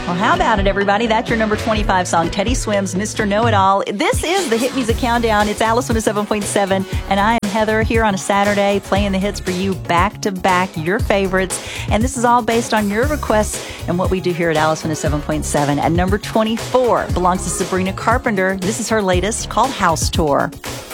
Well, how about it, everybody? That's your number 25 song, Teddy Swims, Mr. Know-It-All. This is the Hit Music Countdown. It's Alice 107.7, and I am Heather here on a Saturday playing the hits for you back to back, your favorites. And this is all based on your requests and what we do here at Alice 107.7. At number 24 belongs to Sabrina Carpenter. This is her latest, called House Tour.